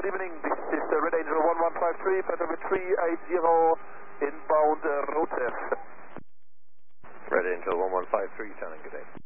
evening. This is Red Angel 1153, Pattern 380, inbound route F. Red Angel 1153, sounding good day.